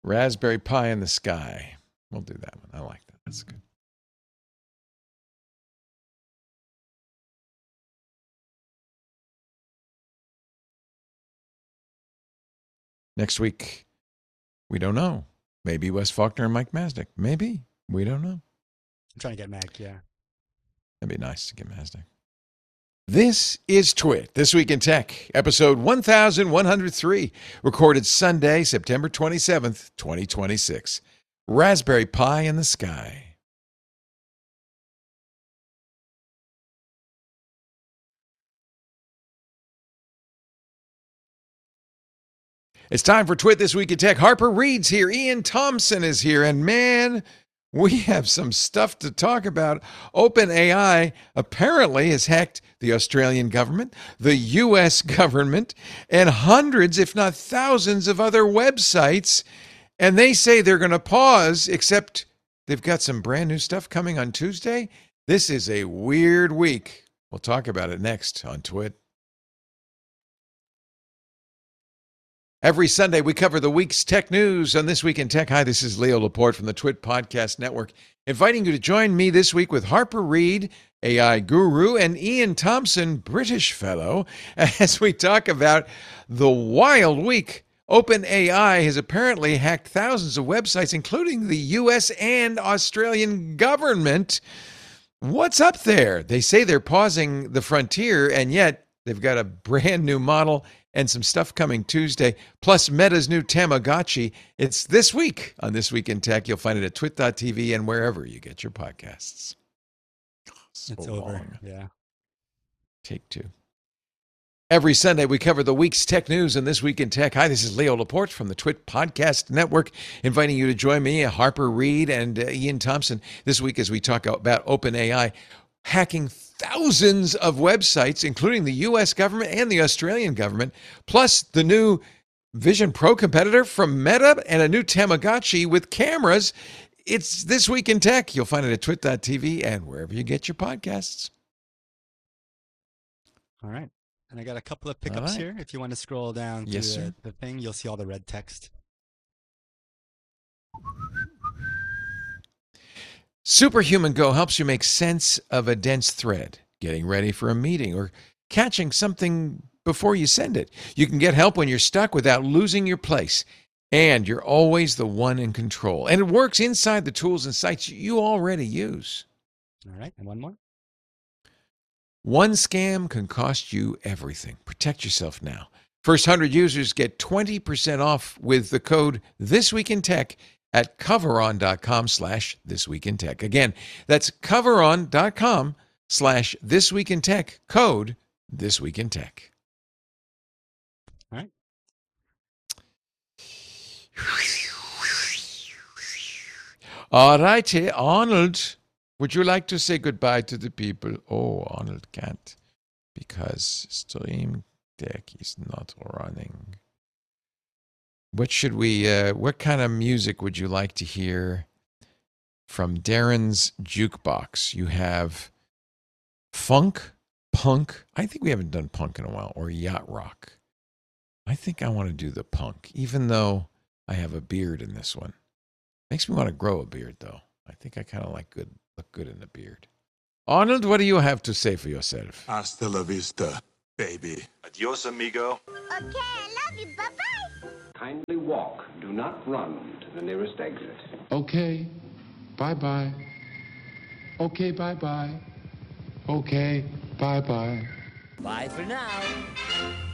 Raspberry Pi in the Sky. We'll do that one. I like that. That's good. Next week, we don't know. Maybe Wes Faulkner and Mike Masnick. Maybe. We don't know. I'm trying to get Mac, yeah. That'd be nice to get Masnick. This is Twit, This Week in Tech, episode 1103, recorded Sunday, September 27th, 2026. Raspberry Pi in the Sky. It's time for Twit This Week in Tech. Harper Reed's here. Ian Thompson is here. And man, we have some stuff to talk about. OpenAI apparently has hacked the Australian government, the U.S. government, and hundreds, if not thousands, of other websites. And they say they're going to pause, except they've got some brand new stuff coming on Tuesday. This is a weird week. We'll talk about it next on Twit. Every Sunday, we cover the week's tech news on This Week in Tech. Hi, this is Leo Laporte from the Twit Podcast Network, inviting you to join me this week with Harper Reed, AI guru, and Ian Thompson, British fellow, as we talk about the wild week. OpenAI has apparently hacked thousands of websites, including the U.S. and Australian government. What's up there? They say they're pausing the frontier, and yet they've got a brand new model and some stuff coming Tuesday, plus Meta's new Tamagotchi. It's this week on This Week in Tech. You'll find it at twit.tv and wherever you get your podcasts. It's over, yeah. Take two. Every Sunday, we cover the week's tech news and This Week in Tech. Hi, this is Leo Laporte from the Twit Podcast Network, inviting you to join me, Harper Reed, and Ian Thompson this week as we talk about OpenAI hacking thousands of websites, including the U.S. government and the Australian government, plus the new Vision Pro competitor from Meta and a new Tamagotchi with cameras. It's This Week in Tech. You'll find it at twit.tv and wherever you get your podcasts. All right. And I got a couple of pickups here. If you want to scroll down to the thing, you'll see all the red text. Superhuman Go helps you make sense of a dense thread, getting ready for a meeting, or catching something before you send it. You can get help when you're stuck without losing your place, and you're always the one in control. And it works inside the tools and sites you already use. All right, and one more. One scam can cost you everything. Protect yourself now. First 100 users get 20% off with the code ThisWeekInTech at coveron.com/thisweekintech. Again, that's coveron.com/thisweekintech, code thisweekintech. All right. All righty, Arnold, would you like to say goodbye to the people? Oh, Arnold can't because Stream Deck is not running. What should we, what kind of music would you like to hear from Darren's Jukebox? You have funk, punk. I think we haven't done punk in a while, or yacht rock. I think I want to do the punk, even though I have a beard in this one. Makes me want to grow a beard, though. I think I kind of look good in the beard. Arnold, what do you have to say for yourself? Hasta la vista, baby. Adios, amigo. Okay, I love you. Bye-bye. Kindly walk. Do not run to the nearest exit. Okay. Bye-bye. Okay, bye-bye. Okay, bye-bye. Bye for now.